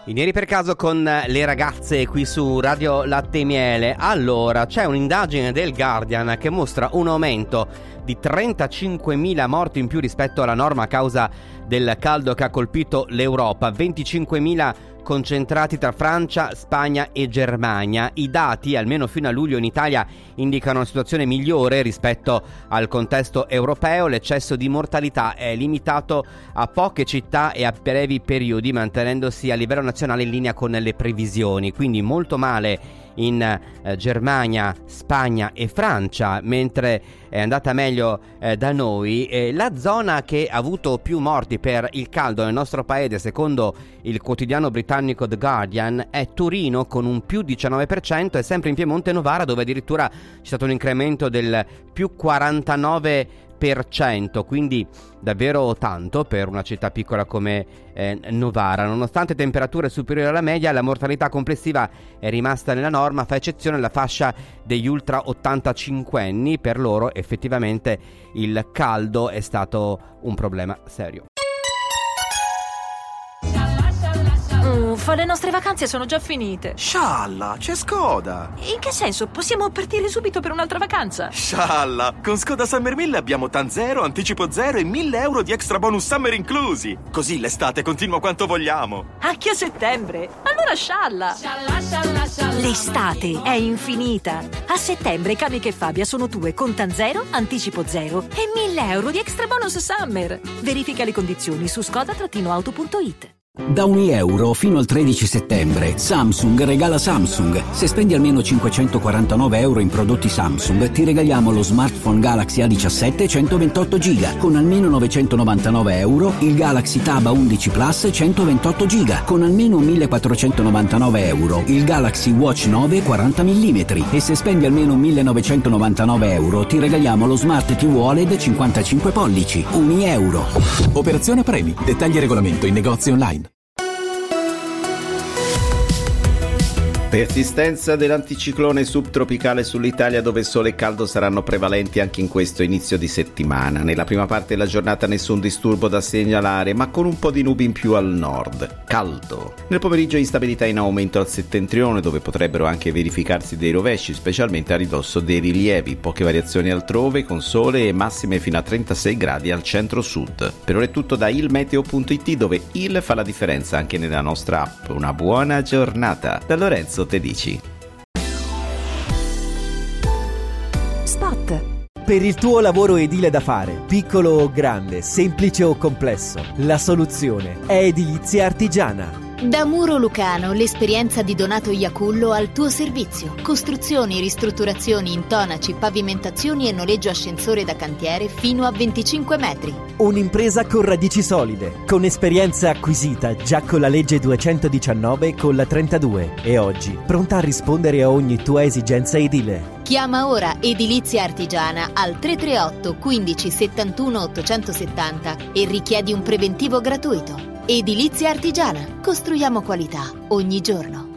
I neri per caso con le ragazze qui su Radio Latte e Miele. Allora, c'è un'indagine del Guardian che mostra un aumento di 35.000 morti in più rispetto alla norma a causa del caldo che ha colpito l'Europa, 25.000 concentrati tra Francia, Spagna e Germania. I dati, almeno fino a luglio in Italia, indicano una situazione migliore rispetto al contesto europeo. L'eccesso di mortalità è limitato a poche città e a brevi periodi, mantenendosi a livello nazionale in linea con le previsioni. Quindi molto male in Germania, Spagna e Francia, mentre è andata meglio da noi. La zona che ha avuto più morti per il caldo nel nostro paese, secondo il quotidiano britannico The Guardian, è Torino con un più 19%, e sempre in Piemonte e Novara, dove addirittura c'è stato un incremento del più 49%, quindi davvero tanto per una città piccola come Novara. Nonostante temperature superiori alla media, la mortalità complessiva è rimasta nella norma, fa eccezione la fascia degli ultra 85enni. Per loro effettivamente il caldo è stato un problema serio. Le nostre vacanze sono già finite. Scialla, c'è Skoda. In che senso? Possiamo partire subito per un'altra vacanza? Scialla, con Skoda Summer 1000 abbiamo TAN 0, anticipo 0 e 1.000 euro di extra bonus summer inclusi. Così l'estate continua quanto vogliamo. Anche a settembre? Allora scialla. L'estate è infinita. A settembre Camiche e Fabia sono tue con TAN 0, anticipo 0 e 1.000 euro di extra bonus summer. Verifica le condizioni su skoda-auto.it. Da €1 fino al 13 settembre Samsung regala Samsung. Se spendi almeno €549 in prodotti Samsung ti regaliamo lo smartphone Galaxy A17 128 GB con almeno €999, il Galaxy Tab A11 Plus 128 GB con almeno €1.499, il Galaxy Watch 9 40 mm, e se spendi almeno €1.999 ti regaliamo lo Smart TV OLED 55 pollici, €1. Operazione premi. Dettagli e regolamento in negozi online. Persistenza dell'anticiclone subtropicale sull'Italia, dove sole e caldo saranno prevalenti anche in questo inizio di settimana. Nella prima parte della giornata nessun disturbo da segnalare, ma con un po' di nubi in più al nord. Caldo. Nel pomeriggio instabilità in aumento al settentrione, dove potrebbero anche verificarsi dei rovesci, specialmente a ridosso dei rilievi. Poche variazioni altrove, con sole e massime fino a 36 gradi al centro-sud. Per ora è tutto da ilmeteo.it, dove il fa la differenza anche nella nostra app. Una buona giornata. Da Lorenzo Tedici. Spot. Per il tuo lavoro edile da fare, piccolo o grande, semplice o complesso, la soluzione è Edilizia Artigiana. Da Muro Lucano, l'esperienza di Donato Iacullo al tuo servizio. Costruzioni, ristrutturazioni, intonaci, pavimentazioni e noleggio ascensore da cantiere fino a 25 metri. Un'impresa con radici solide, con esperienza acquisita già con la legge 219 e con la 32, e oggi pronta a rispondere a ogni tua esigenza edile. Chiama ora Edilizia Artigiana al 338 15 71 870 e richiedi un preventivo gratuito. Edilizia Artigiana. Costruiamo qualità ogni giorno.